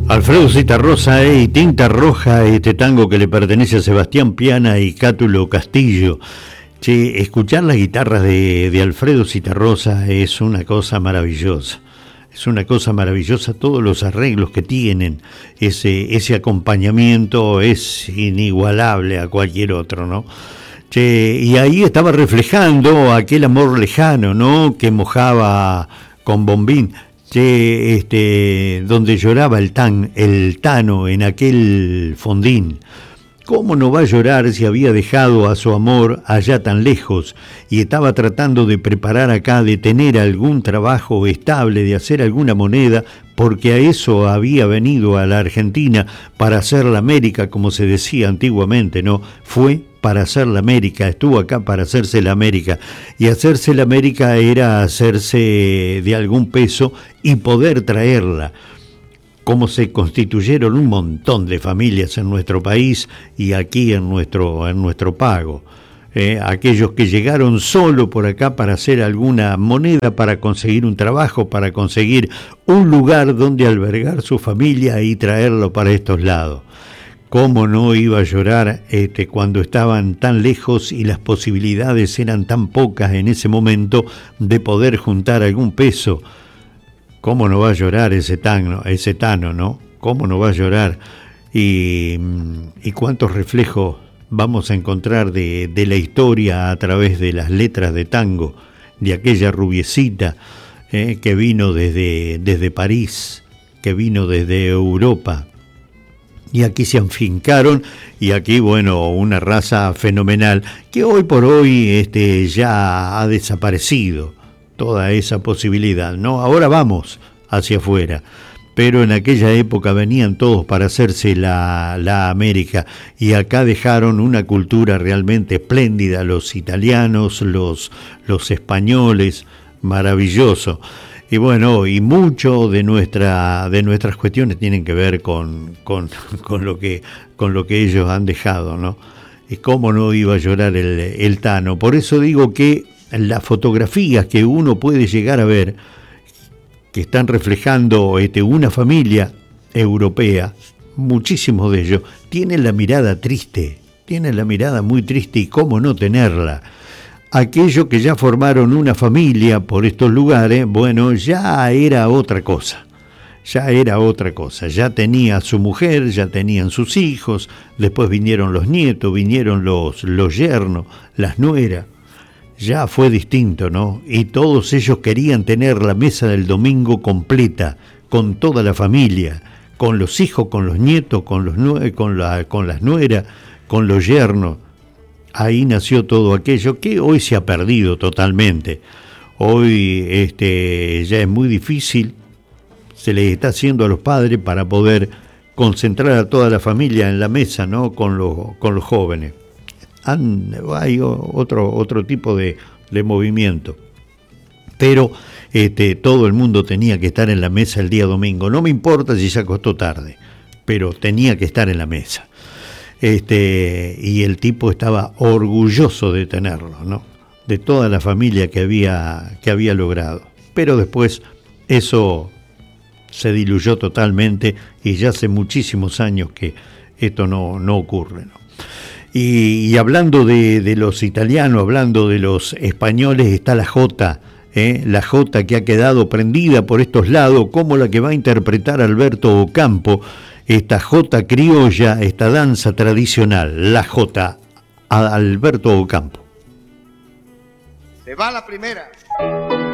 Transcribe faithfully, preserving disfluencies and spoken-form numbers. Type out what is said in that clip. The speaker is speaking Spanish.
Alfredo Zitarrosa y Tinta Roja, este tango que le pertenece a Sebastián Piana y Cátulo Castillo. Che, escuchar las guitarras de, de Alfredo Zitarrosa es una cosa maravillosa. Es una cosa maravillosa, todos los arreglos que tienen, ese, ese acompañamiento es inigualable a cualquier otro, ¿no? Che, y ahí estaba reflejando aquel amor lejano, ¿no? Que mojaba con Bombín. Che, este, donde lloraba el tan, el Tano en aquel fondín. ¿Cómo no va a llorar si había dejado a su amor allá tan lejos y estaba tratando de preparar acá, de tener algún trabajo estable, de hacer alguna moneda, porque a eso había venido a la Argentina para hacer la América, como se decía antiguamente, ¿no? Fue para hacer la América, estuvo acá para hacerse la América, y hacerse la América era hacerse de algún peso y poder traerla. Cómo se constituyeron un montón de familias en nuestro país y aquí en nuestro, en nuestro pago. Eh, aquellos que llegaron solo por acá para hacer alguna moneda, para conseguir un trabajo, para conseguir un lugar donde albergar su familia y traerlo para estos lados. ¿Cómo no iba a llorar este, cuando estaban tan lejos y las posibilidades eran tan pocas en ese momento de poder juntar algún peso? ¿Cómo no va a llorar ese tano, ese tano, ¿no? ¿Cómo no va a llorar? Y, y cuántos reflejos vamos a encontrar de, de la historia a través de las letras de tango, de aquella rubiecita eh, que vino desde, desde París, que vino desde Europa. Y aquí se afincaron, y aquí, bueno, una raza fenomenal, que hoy por hoy este, ya ha desaparecido toda esa posibilidad, ¿no? Ahora vamos hacia afuera, pero en aquella época venían todos para hacerse la, la América, y acá dejaron una cultura realmente espléndida, los italianos, los, los españoles, maravilloso. Y bueno, y mucho de nuestra de nuestras cuestiones tienen que ver con, con, con lo que con lo que ellos han dejado, ¿no? Y cómo no iba a llorar el, el Tano. Por eso digo que las fotografías que uno puede llegar a ver, que están reflejando este, una familia europea, muchísimos de ellos, tienen la mirada triste, tienen la mirada muy triste, y cómo no tenerla. Aquellos que ya formaron una familia por estos lugares, bueno, ya era otra cosa, ya era otra cosa, ya tenía su mujer, ya tenían sus hijos, después vinieron los nietos, vinieron los, los yernos, las nueras, ya fue distinto, ¿no? Y todos ellos querían tener la mesa del domingo completa, con toda la familia, con los hijos, con los nietos, con, los nue- con, la, con las nueras, con los yernos. Ahí nació todo aquello que hoy se ha perdido totalmente. Hoy este, ya es muy difícil, se les está haciendo a los padres para poder concentrar a toda la familia en la mesa, ¿no? Con los, con los jóvenes. Han, hay otro, otro tipo de, de movimiento. Pero este, todo el mundo tenía que estar en la mesa el día domingo. No me importa si se acostó tarde, pero tenía que estar en la mesa. Este, y el tipo estaba orgulloso de tenerlo, ¿no? De toda la familia que había, que había logrado. Pero después eso se diluyó totalmente, y ya hace muchísimos años que esto no, no ocurre, ¿no? Y, y hablando de, de los italianos, hablando de los españoles, está la jota, ¿eh? La jota que ha quedado prendida por estos lados, como la que va a interpretar Alberto Ocampo, esta jota criolla, esta danza tradicional, la jota, a Alberto Ocampo. Se va la primera.